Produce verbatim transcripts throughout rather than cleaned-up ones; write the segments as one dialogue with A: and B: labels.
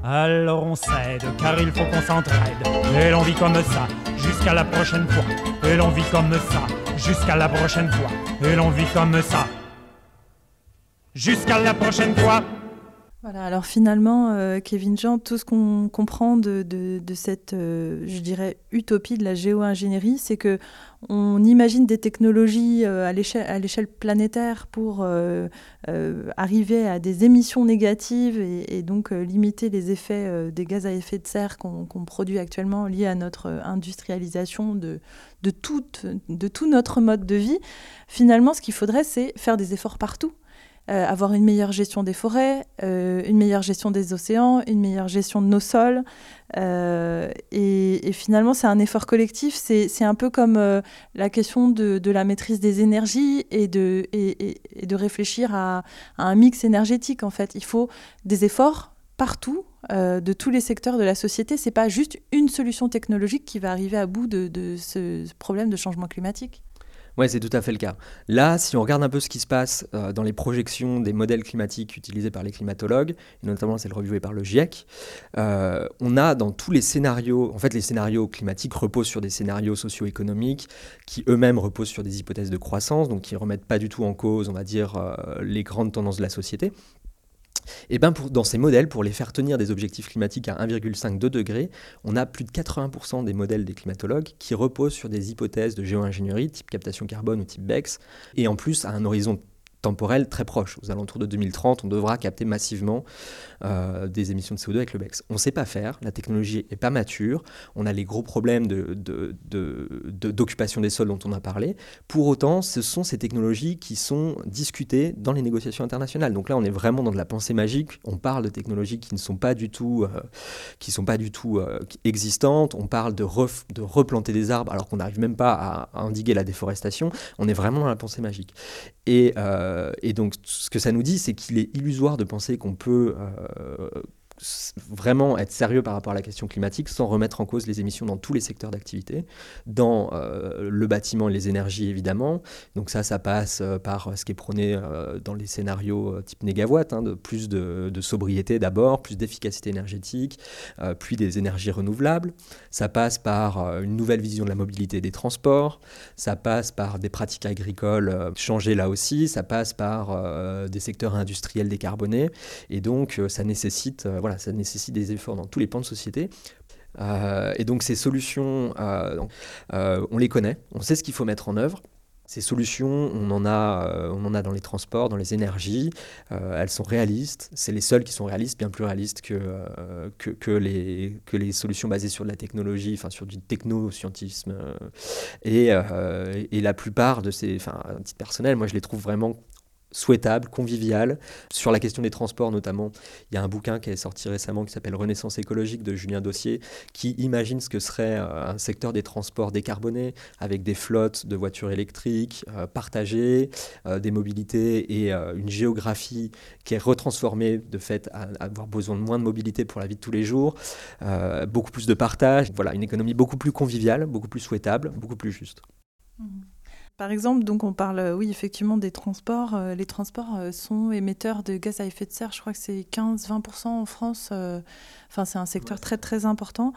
A: Alors on cède, car il faut qu'on s'entraide. Et l'on vit comme ça, jusqu'à la prochaine fois. Et l'on vit comme ça, jusqu'à la prochaine fois. Et l'on vit comme ça, jusqu'à la prochaine fois.
B: Voilà, alors finalement, euh, Kevin Jean, tout ce qu'on comprend de, de, de cette, euh, je dirais, utopie de la géo-ingénierie, c'est que on imagine des technologies euh, à, l'échelle, à l'échelle planétaire pour euh, euh, arriver à des émissions négatives et, et donc euh, limiter les effets euh, des gaz à effet de serre qu'on, qu'on produit actuellement liés à notre industrialisation de, de, toute, de tout notre mode de vie. Finalement, ce qu'il faudrait, c'est faire des efforts partout. Euh, avoir une meilleure gestion des forêts, euh, une meilleure gestion des océans, une meilleure gestion de nos sols. Euh, et, et finalement, c'est un effort collectif. C'est, c'est un peu comme euh, la question de, de la maîtrise des énergies et de, et, et, et de réfléchir à, à un mix énergétique, en fait. Il faut des efforts partout, euh, de tous les secteurs de la société. Ce n'est pas juste une solution technologique qui va arriver à bout de, de ce problème de changement climatique.
C: Oui, c'est tout à fait le cas. Là, si on regarde un peu ce qui se passe euh, dans les projections des modèles climatiques utilisés par les climatologues, et notamment celles revuées par le GIEC, euh, on a dans tous les scénarios, en fait les scénarios climatiques reposent sur des scénarios socio-économiques qui eux-mêmes reposent sur des hypothèses de croissance, donc qui ne remettent pas du tout en cause, on va dire, euh, les grandes tendances de la société. Et ben pour, dans ces modèles, pour les faire tenir des objectifs climatiques à un virgule cinq deux degrés, on a plus de quatre-vingts pour cent des modèles des climatologues qui reposent sur des hypothèses de géo-ingénierie, type captation carbone ou type BECCS, et en plus à un horizon temporel très proche. Aux alentours de deux mille trente, on devra capter massivement euh, des émissions de C O deux avec le BECCS. On ne sait pas faire, la technologie n'est pas mature, on a les gros problèmes de, de, de, de, d'occupation des sols dont on a parlé. Pour autant, ce sont ces technologies qui sont discutées dans les négociations internationales. Donc là, on est vraiment dans de la pensée magique. On parle de technologies qui ne sont pas du tout, euh, qui sont pas du tout euh, existantes. On parle de, ref, de replanter des arbres alors qu'on n'arrive même pas à, à endiguer la déforestation. On est vraiment dans la pensée magique. Et, euh, et donc, ce que ça nous dit, c'est qu'il est illusoire de penser qu'on peut euh, vraiment être sérieux par rapport à la question climatique sans remettre en cause les émissions dans tous les secteurs d'activité, dans euh, le bâtiment et les énergies évidemment. Donc ça, ça passe euh, par ce qui est prôné euh, dans les scénarios euh, type négawatt, hein, de plus de, de sobriété d'abord, plus d'efficacité énergétique, euh, puis des énergies renouvelables. Ça passe par euh, une nouvelle vision de la mobilité et des transports. Ça passe par des pratiques agricoles euh, changées là aussi. Ça passe par euh, des secteurs industriels décarbonés. Et donc, euh, ça nécessite... Euh, Voilà, ça nécessite des efforts dans tous les pans de société. Euh, et donc ces solutions, euh, euh, on les connaît, on sait ce qu'il faut mettre en œuvre. Ces solutions, on en a, euh, on en a dans les transports, dans les énergies. Euh, elles sont réalistes. C'est les seules qui sont réalistes, bien plus réalistes que, euh, que, que, les, que les solutions basées sur de la technologie, enfin sur du techno-scientisme. Et, euh, et la plupart de ces, enfin, à titre personnel, moi je les trouve vraiment souhaitable, convivial. Sur la question des transports notamment, il y a un bouquin qui est sorti récemment qui s'appelle Renaissance écologique de Julien Dossier qui imagine ce que serait euh, un secteur des transports décarboné avec des flottes de voitures électriques euh, partagées, euh, des mobilités et euh, une géographie qui est retransformée de fait à, à avoir besoin de moins de mobilité pour la vie de tous les jours, euh, beaucoup plus de partage, voilà, une économie beaucoup plus conviviale, beaucoup plus souhaitable, beaucoup plus juste.
B: Mmh. Par exemple, donc on parle, oui, effectivement, des transports. Euh, les transports euh, sont émetteurs de gaz à effet de serre. Je crois que c'est quinze à vingt pour cent en France. Euh, enfin, c'est un secteur très, très important.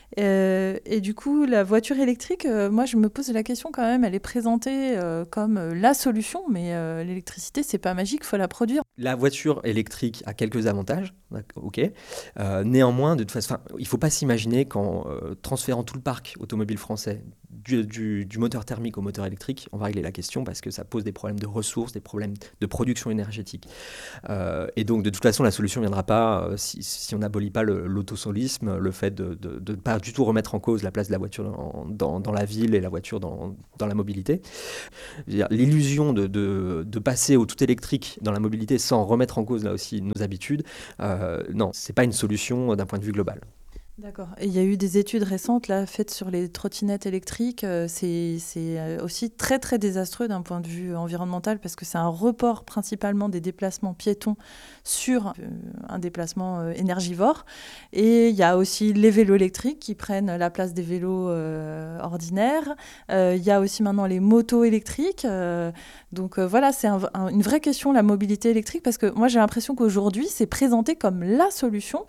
B: Euh, et du coup, la voiture électrique, euh, moi, je me pose la question quand même. Elle est présentée euh, comme euh, la solution, mais euh, l'électricité, c'est pas magique, il faut la produire.
C: La voiture électrique a quelques avantages, ok. Euh, néanmoins, de toute façon, il ne faut pas s'imaginer qu'en euh, transférant tout le parc automobile français du, du, du moteur thermique au moteur électrique, on va régler la question parce que ça pose des problèmes de ressources, des problèmes de production énergétique. Euh, et donc, de toute façon, la solution ne viendra pas euh, si, si on n'abolit pas le, l'autosolisme, le fait de ne pas du tout remettre en cause la place de la voiture dans, dans, dans la ville et la voiture dans, dans la mobilité. C'est-à-dire, l'illusion de, de, de passer au tout électrique dans la mobilité sans remettre en cause là aussi nos habitudes, euh, non, c'est pas une solution d'un point de vue global.
B: D'accord. Et il y a eu des études récentes là, faites sur les trottinettes électriques. Euh, c'est, c'est euh, aussi très très désastreux d'un point de vue environnemental parce que c'est un report principalement des déplacements piétons sur euh, un déplacement euh, énergivore. Et il y a aussi les vélos électriques qui prennent la place des vélos euh, ordinaires. Euh, il y a aussi maintenant les motos électriques. Euh, donc euh, voilà, c'est un, un, une vraie question, la mobilité électrique, parce que moi j'ai l'impression qu'aujourd'hui c'est présenté comme la solution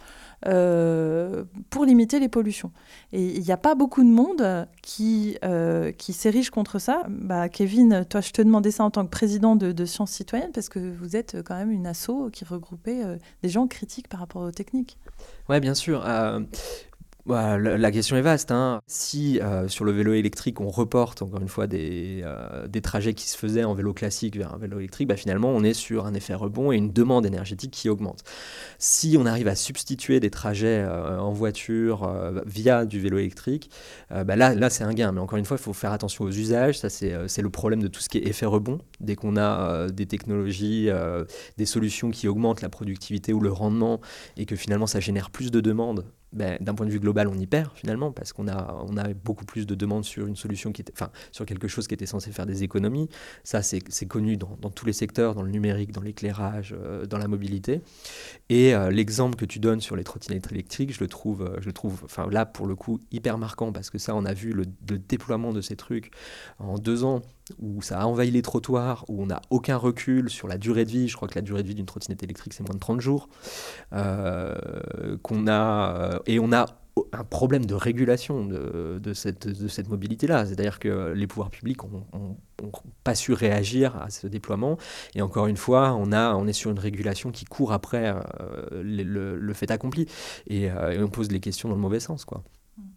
B: Euh, pour limiter les pollutions. Et il n'y a pas beaucoup de monde qui, euh, qui s'érige contre ça. Bah, Kevin, toi, je te demandais ça en tant que président de, de Sciences Citoyennes, parce que vous êtes quand même une asso qui regroupait euh, des gens critiques par rapport aux techniques.
C: Ouais, bien sûr. Euh, Bah, la la question est vaste, hein. Si euh, sur le vélo électrique, on reporte encore une fois des, euh, des trajets qui se faisaient en vélo classique vers un vélo électrique, bah, finalement, on est sur un effet rebond et une demande énergétique qui augmente. Si on arrive à substituer des trajets euh, en voiture euh, via du vélo électrique, euh, bah, là, là c'est un gain. Mais encore une fois, il faut faire attention aux usages. Ça, c'est, euh, c'est le problème de tout ce qui est effet rebond. Dès qu'on a euh, des technologies, euh, des solutions qui augmentent la productivité ou le rendement et que finalement, ça génère plus de demandes, ben, d'un point de vue global, on y perd finalement parce qu'on a, on a beaucoup plus de demandes sur une solution qui était, enfin, sur quelque chose qui était censé faire des économies. Ça, c'est, c'est connu dans, dans tous les secteurs, dans le numérique, dans l'éclairage, euh, dans la mobilité. Et euh, l'exemple que tu donnes sur les trottinettes électriques, je le trouve, euh, je le trouve, enfin là pour le coup hyper marquant parce que ça, on a vu le, le déploiement de ces trucs en deux ans où ça a envahi les trottoirs, où on n'a aucun recul sur la durée de vie. Je crois que la durée de vie d'une trottinette électrique, c'est moins de trente jours. Euh, qu'on a, euh, et on a un problème de régulation de, de cette, de cette mobilité-là. C'est-à-dire que les pouvoirs publics n'ont pas su réagir à ce déploiement. Et encore une fois, on, a, on est sur une régulation qui court après euh, le, le, le fait accompli. Et, euh, et on pose les questions dans le mauvais sens, quoi.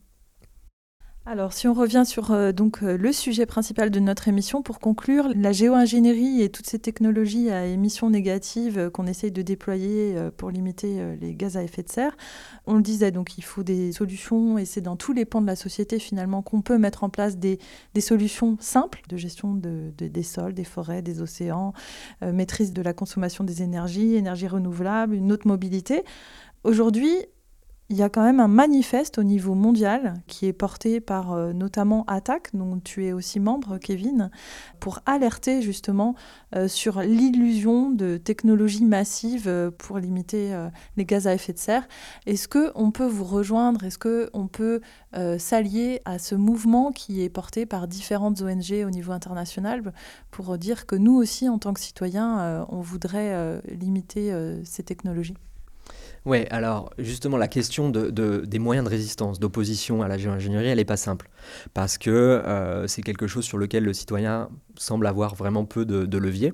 B: Alors, si on revient sur euh, donc, euh, le sujet principal de notre émission, pour conclure, la géo-ingénierie et toutes ces technologies à émissions négatives euh, qu'on essaye de déployer euh, pour limiter euh, les gaz à effet de serre, on le disait, donc il faut des solutions et c'est dans tous les pans de la société finalement qu'on peut mettre en place des, des solutions simples de gestion de, de, des sols, des forêts, des océans, euh, maîtrise de la consommation des énergies, énergies renouvelables, une autre mobilité. Aujourd'hui, il y a quand même un manifeste au niveau mondial qui est porté par euh, notamment Attac, dont tu es aussi membre, Kevin, pour alerter justement euh, sur l'illusion de technologies massives euh, pour limiter euh, les gaz à effet de serre. Est-ce qu'on peut vous rejoindre? Est-ce qu'on peut euh, s'allier à ce mouvement qui est porté par différentes O N G au niveau international pour dire que nous aussi, en tant que citoyens, euh, on voudrait euh, limiter euh, ces technologies?
C: Oui, alors justement, la question de, de, des moyens de résistance, d'opposition à la géo-ingénierie, elle n'est pas simple. Parce que euh, c'est quelque chose sur lequel le citoyen semble avoir vraiment peu de, de levier.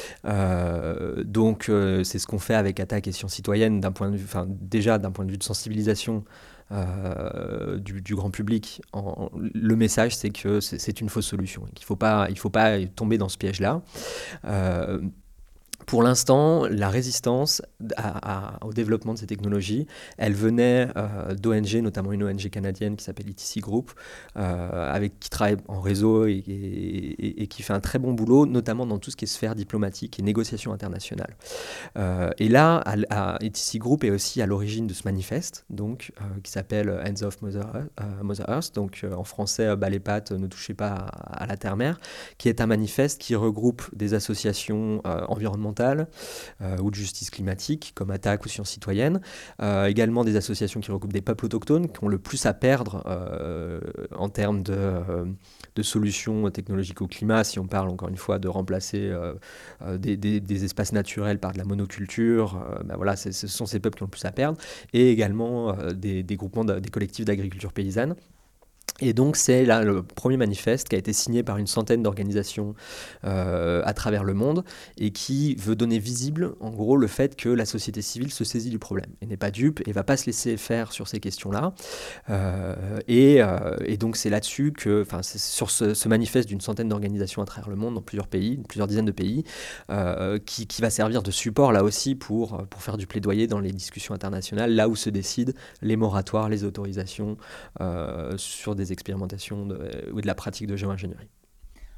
C: Euh, donc, euh, c'est ce qu'on fait avec Attac et Sciences Citoyennes, d'un point de vue, enfin, déjà d'un point de vue de sensibilisation euh, du, du grand public. En, le message, c'est que c'est, c'est une fausse solution, qu'il ne faut pas, il faut pas tomber dans ce piège-là. Euh, Pour l'instant, la résistance à, à, au développement de ces technologies, elle venait euh, d'O N G, notamment une O N G canadienne qui s'appelle I T C Group, euh, avec, qui travaille en réseau et, et, et qui fait un très bon boulot, notamment dans tout ce qui est sphère diplomatique et négociation internationale. Euh, et là, à, à I T C Group est aussi à l'origine de ce manifeste, donc, euh, qui s'appelle Hands Off Mother, euh, Mother Earth, donc euh, en français, bah, les pattes, ne touchez pas à, à la terre-mère, qui est un manifeste qui regroupe des associations euh, environnementales Euh, ou de justice climatique, comme Attac ou Sciences Citoyennes. Euh, également des associations qui regroupent des peuples autochtones qui ont le plus à perdre euh, en termes de, euh, de solutions technologiques au climat, si on parle encore une fois de remplacer euh, euh, des, des, des espaces naturels par de la monoculture. Euh, ben voilà, c'est, ce sont ces peuples qui ont le plus à perdre. Et également euh, des, des groupements, de, des collectifs d'agriculture paysanne. Et donc c'est là le premier manifeste qui a été signé par une centaine d'organisations euh, à travers le monde et qui veut donner visible en gros le fait que la société civile se saisit du problème et n'est pas dupe et va pas se laisser faire sur ces questions-là. Euh, et, euh, et donc c'est là-dessus que, enfin c'est sur ce, ce manifeste d'une centaine d'organisations à travers le monde, dans plusieurs pays, plusieurs dizaines de pays, euh, qui, qui va servir de support là aussi pour, pour faire du plaidoyer dans les discussions internationales, là où se décident les moratoires, les autorisations euh, sur des expérimentations de, ou de la pratique de géo-ingénierie.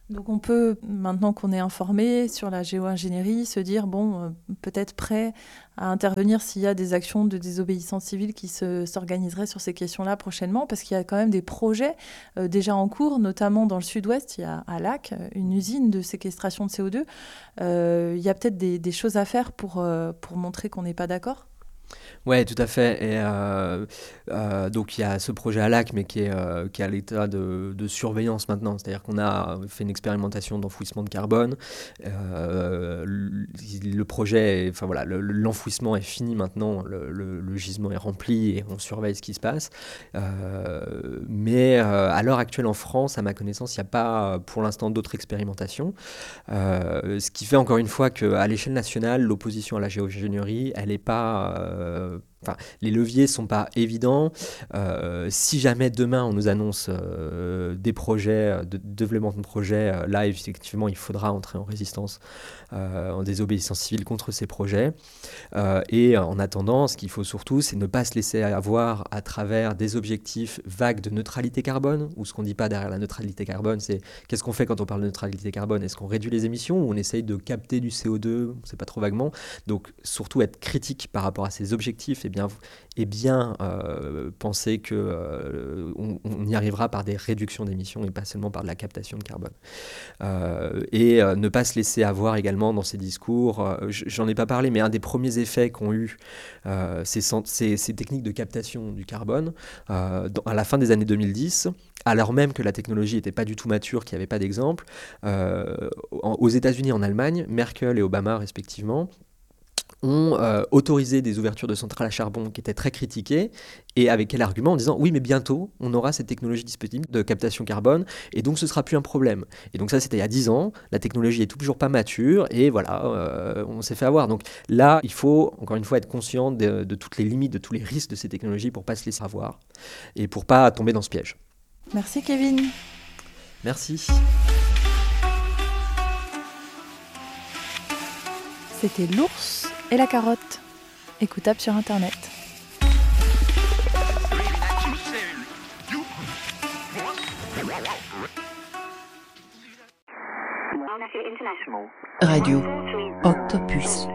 B: Donc on peut, maintenant qu'on est informé sur la géo-ingénierie, se dire, bon, euh, peut-être prêt à intervenir s'il y a des actions de désobéissance civile qui se, s'organiseraient sur ces questions-là prochainement, parce qu'il y a quand même des projets euh, déjà en cours, notamment dans le sud-ouest, il y a à Lacq, une usine de séquestration de C O deux. Euh, il y a peut-être des, des choses à faire pour, euh, pour montrer qu'on n'est pas d'accord ?
C: Ouais, tout à fait. Et euh, euh, donc il y a ce projet à Lacq, mais qui est, euh, qui est à l'état de, de surveillance maintenant. C'est-à-dire qu'on a fait une expérimentation d'enfouissement de carbone. Euh, le projet, est, enfin voilà, le, l'enfouissement est fini maintenant. Le, le, le gisement est rempli et on surveille ce qui se passe. Euh, mais euh, à l'heure actuelle en France, à ma connaissance, il n'y a pas pour l'instant d'autres expérimentations. Euh, ce qui fait encore une fois qu'à l'échelle nationale, l'opposition à la géo-ingénierie, elle n'est pas euh, Enfin, les leviers ne sont pas évidents. Euh, si jamais demain on nous annonce euh, des projets, de développement de projets, euh, là effectivement il faudra entrer en résistance, euh, en désobéissance civile contre ces projets. Euh, et en attendant, ce qu'il faut surtout, c'est ne pas se laisser avoir à travers des objectifs vagues de neutralité carbone, ou ce qu'on ne dit pas derrière la neutralité carbone, c'est qu'est-ce qu'on fait quand on parle de neutralité carbone ? Est-ce qu'on réduit les émissions ou on essaye de capter du C O deux ? On ne sait pas trop vaguement. Donc surtout être critique par rapport à ces objectifs et bien, et bien euh, penser qu'on euh, on y arrivera par des réductions d'émissions et pas seulement par de la captation de carbone. Euh, et euh, ne pas se laisser avoir également dans ces discours, euh, j'en ai pas parlé, mais un des premiers effets qu'ont eu euh, ces, ces, ces techniques de captation du carbone euh, dans, à la fin des années deux mille dix, alors même que la technologie n'était pas du tout mature, qu'il n'y avait pas d'exemple, euh, en, aux États-Unis et en Allemagne, Merkel et Obama respectivement, ont euh, autorisé des ouvertures de centrales à charbon qui étaient très critiquées, et avec quel argument ? En disant oui, mais bientôt on aura cette technologie disponible de captation carbone et donc ce sera plus un problème. Et donc ça c'était il y a dix ans, la technologie est toujours pas mature et voilà, euh, on s'est fait avoir. Donc là il faut encore une fois être conscient de, de toutes les limites, de tous les risques de ces technologies pour pas se laisser avoir et pour pas tomber dans ce piège.
B: Merci Kevin.
C: Merci.
B: C'était l'ours et la carotte, écoutable sur internet.
D: Radio Octopus.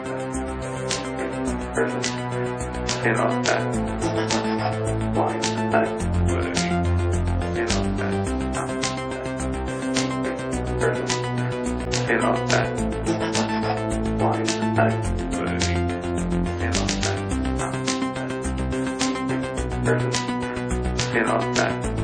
E: Person, off that. Why is that movie? Get off that. Get off that.